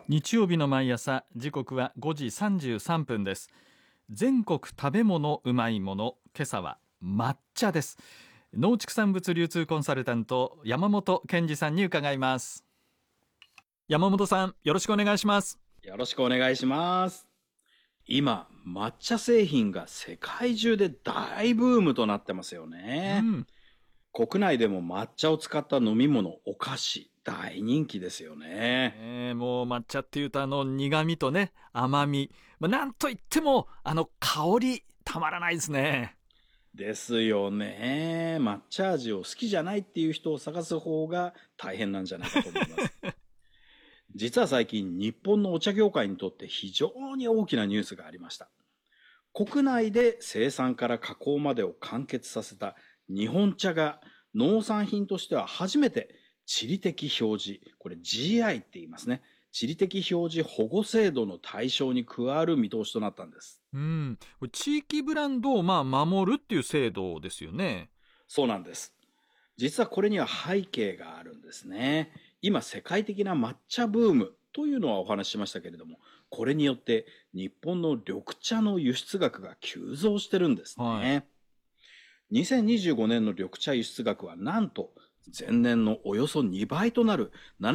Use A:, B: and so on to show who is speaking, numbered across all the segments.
A: 日曜日の毎朝、時刻は5時33分です。全国食べ物うまいもの、今朝は抹茶です。農畜産物流通コンサルタント山本健二さんに伺います。山本さん、よろしくお願いします。
B: よろしくお願いします。今、抹茶製品が世界中で大ブームとなってますよね。国内でも抹茶を使った飲み物、お菓子、大人気ですよね。
A: もう抹茶っていうと苦味とね、甘み、なんといっても香りたまらないですね。
B: ですよね。抹茶味を好きじゃないっていう人を探す方が大変なんじゃないかと思います。実は最近、日本のお茶業界にとって非常に大きなニュースがありました。国内で生産から加工までを完結させた日本茶が農産品としては初めて地理的表示、これ GI って言いますね。地理的表示保護制度の対象に加わる見通しとなったんです。
A: 地域ブランドを守るっていう制度ですよね。
B: そうなんです。実はこれには背景があるんですね。今世界的な抹茶ブームというのはお話ししましたけれども、これによって日本の緑茶の輸出額が急増してるんですね。2025年の緑茶輸出額はなんと前年のおよそ2倍となる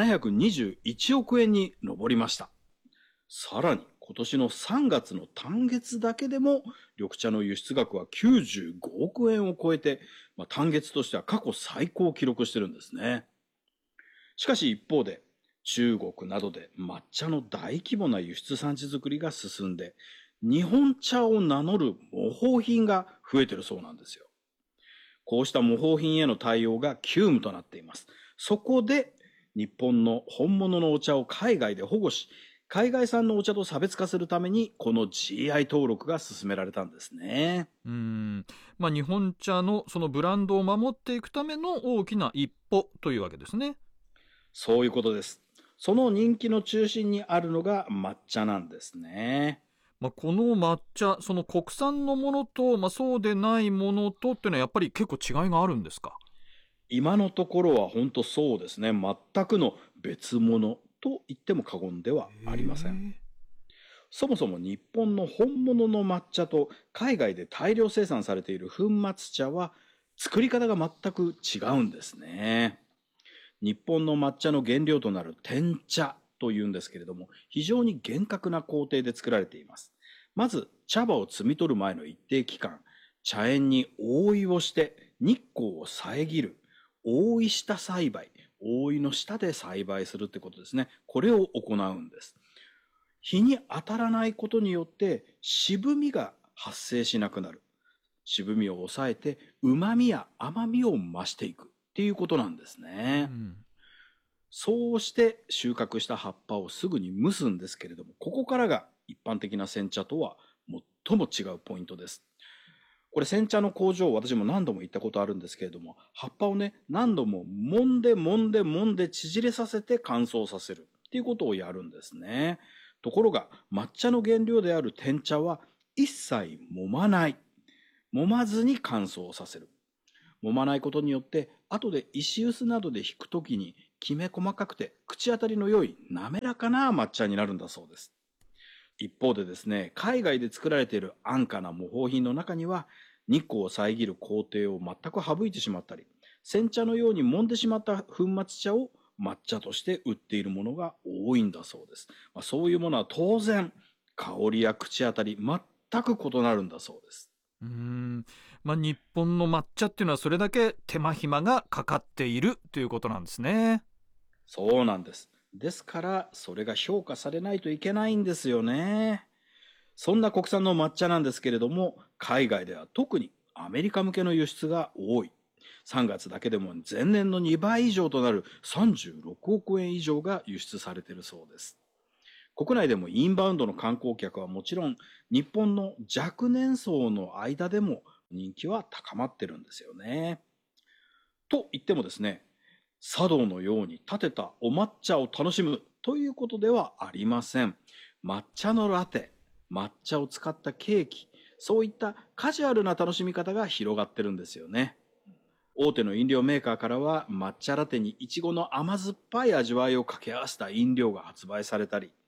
B: 721億円に上りました。さらに今年の3月の単月だけでも緑茶の輸出額は95億円を超えて、単月としては過去最高を記録してるんですね。しかし一方で中国などで抹茶の大規模な輸出産地作りが進んで、日本茶を名乗る模倣品が増えてるそうなんですよ。こうした模倣品への対応が急務となっています。そこで日本の本物のお茶を海外で保護し、海外産のお茶と差別化するためにこの GI 登録が進められたんですね。
A: 日本茶のそのブランドを守っていくための大きな一歩というわけですね。
B: そういうことです。その人気の中心にあるのが抹茶なんですね。
A: この抹茶、その国産のものと、そうでないものとっていうのはやっぱり結構違いがあるんですか？
B: 今のところは本当そうですね。全くの別物と言っても過言ではありません。そもそも日本の本物の抹茶と海外で大量生産されている粉末茶は作り方が全く違うんですね。日本の抹茶の原料となる天茶というんですけれども、非常に厳格な工程で作られています。まず茶葉を摘み取る前の一定期間、茶園に覆いをして日光を遮る覆い下栽培、覆いの下で栽培するってことですね。これを行うんです。日に当たらないことによって渋みが発生しなくなる。渋みを抑えて旨みや甘みを増していくっていうことなんですね。そうして収穫した葉っぱをすぐに蒸すんですけれども、ここからが一般的な煎茶とは最も違うポイントです。これ煎茶の工場、私も何度も行ったことあるんですけれども、葉っぱをね、何度も揉んで揉んで揉んで縮れさせて乾燥させるっていうことをやるんですね。ところが抹茶の原料である天茶は一切揉まない。揉まずに乾燥させる。揉まないことによって後で石臼などでひくときにきめ細かくて口当たりの良い滑らかな抹茶になるんだそうです。一方でですね、海外で作られている安価な模倣品の中には日光を遮る工程を全く省いてしまったり、煎茶のように揉んでしまった粉末茶を抹茶として売っているものが多いんだそうです。そういうものは当然香りや口当たり全く異なるんだそうです。
A: 日本の抹茶っていうのはそれだけ手間暇がかかっているということなんですね。
B: そうなんです。ですからそれが評価されないといけないんですよね。そんな国産の抹茶なんですけれども、海外では特にアメリカ向けの輸出が多い。3月だけでも前年の2倍以上となる36億円以上が輸出されているそうです。国内でもインバウンドの観光客はもちろん、日本の若年層の間でも人気は高まってるんですよね。と言ってもですね、茶道のように立てたお抹茶を楽しむということではありません。抹茶のラテ、抹茶を使ったケーキ、そういったカジュアルな楽しみ方が広がってるんですよね。大手の飲料メーカーからは抹茶ラテにイチゴの甘酸っぱい味わいを掛け合わせた飲料が発売されたり、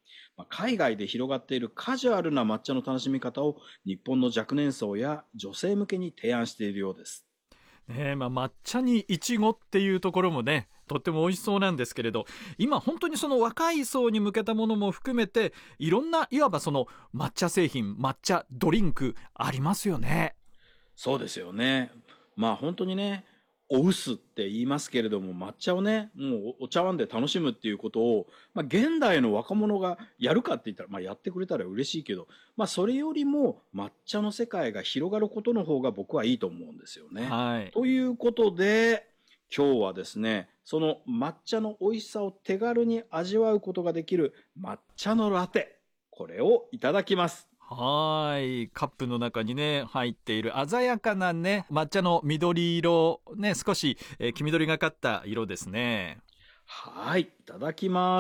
B: 海外で広がっているカジュアルな抹茶の楽しみ方を日本の若年層や女性向けに提案しているようです。
A: 抹茶にイチゴっていうところもね、とっても美味しそうなんですけれど、今本当にその若い層に向けたものも含めて、いろんないわばその抹茶製品、抹茶ドリンクありますよね。
B: そうですよね。本当にね、お薄って言いますけれども、抹茶をね、もうお茶碗で楽しむっていうことを、現代の若者がやるかって言ったら、やってくれたら嬉しいけど、それよりも抹茶の世界が広がることの方が僕はいいと思うんですよね。
A: はい。
B: ということで、今日はですね、その抹茶の美味しさを手軽に味わうことができる抹茶のラテ、これをいただきます。
A: はい。カップの中にね、入っている鮮やかなね、抹茶の緑色、ね、少し、黄緑がかった色ですね。
B: はい、いただきます。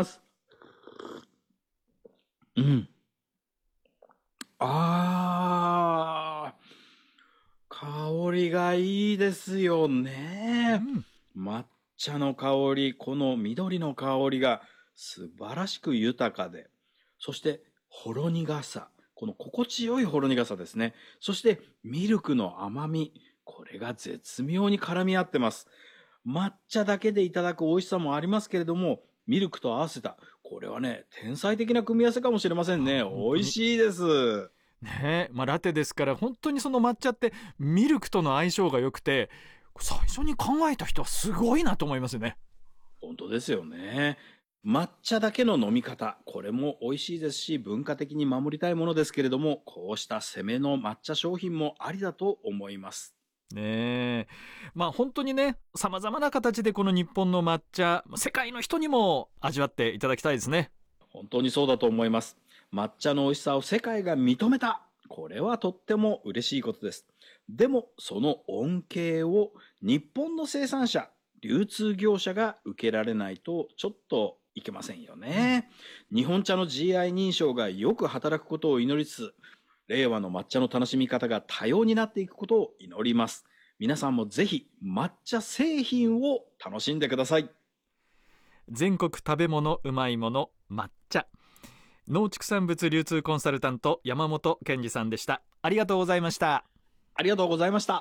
B: うん。あー、香りがいいですよね。抹茶の香り、この緑の香りが素晴らしく豊かで、そしてほろ苦さ、この心地よいほろ苦さですね。そしてミルクの甘み、これが絶妙に絡み合ってます。抹茶だけでいただく美味しさもありますけれども、ミルクと合わせた、これはね、天才的な組み合わせかもしれませんね。美味しいです。
A: ね。ラテですから本当にその抹茶ってミルクとの相性が良くて、最初に考えた人はすごいなと思いますね。
B: 本当ですよね。抹茶だけの飲み方、これも美味しいですし、文化的に守りたいものですけれども、こうした攻めの抹茶商品もありだと思います。
A: ねえ。本当にね、様々な形でこの日本の抹茶、世界の人にも味わっていただきたいですね。
B: 本当にそうだと思います。抹茶の美味しさを世界が認めた。これはとっても嬉しいことです。でも、その恩恵を日本の生産者、流通業者が受けられないとちょっといけませんよね。日本茶の GI 認証がよく働くことを祈りつつ、令和の抹茶の楽しみ方が多様になっていくことを祈ります。皆さんもぜひ抹茶製品を楽しんでください。
A: 全国食べ物うまいもの抹茶。農畜産物流通コンサルタント山本健二さんでした。ありがとうございました。
B: ありがとうございました。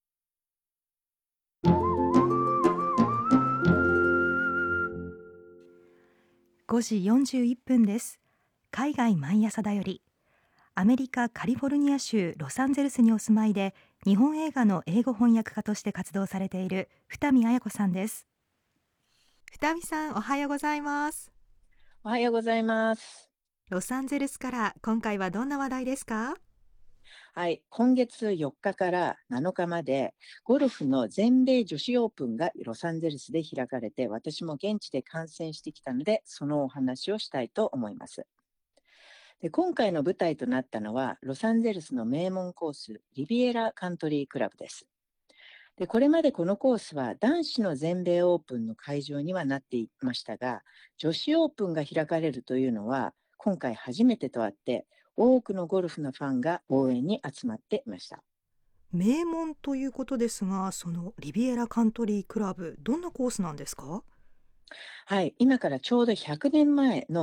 C: 5時41分です。海外毎朝だより。アメリカカリフォルニア州ロサンゼルスにお住まいで日本映画の英語翻訳家として活動されている二見彩子さんです。二見さん、おはようございます。
D: おはようございます。
C: ロサンゼルスから今回はどんな話題ですか？
D: はい、今月4日から7日までゴルフの全米女子オープンがロサンゼルスで開かれて、私も現地で観戦してきたので、そのお話をしたいと思います。で、今回の舞台となったのはロサンゼルスの名門コース、リビエラカントリークラブです。で、これまでこのコースは男子の全米オープンの会場にはなっていましたが、女子オープンが開かれるというのは今回初めてとあって、多くのゴルフのファンが応援に集まっていました。
C: 名門ということですが、そのリビエラカントリークラブ、どんなコースなんですか？
D: はい、今からちょうど100年前の